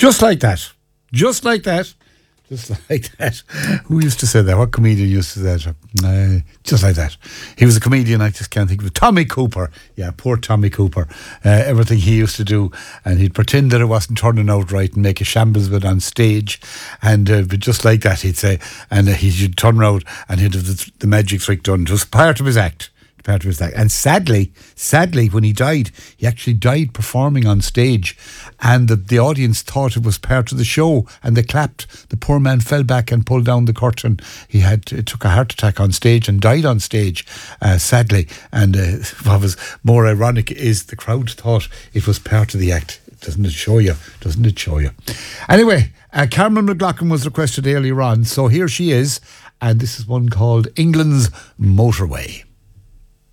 Just like that. Just like that. Just like that. Who used to say that? What comedian used to say that? Just like that. He was a comedian, I just can't think of it. Tommy Cooper. Yeah, poor Tommy Cooper. Everything he used to do, and he'd pretend that it wasn't turning out right and make a shambles of it on stage. And but just like that, he'd say, and he'd turn around and he'd have the magic trick done. Just part of his act. And sadly, when he died, he actually died performing on stage, and the audience thought it was part of the show, and they clapped. The poor man fell back and pulled down the curtain. He took a heart attack on stage and died on stage, sadly. And what was more ironic is the crowd thought it was part of the act. Doesn't it show you? Anyway, Carmen McLaughlin was requested earlier on, so here she is, and this is one called England's Motorway.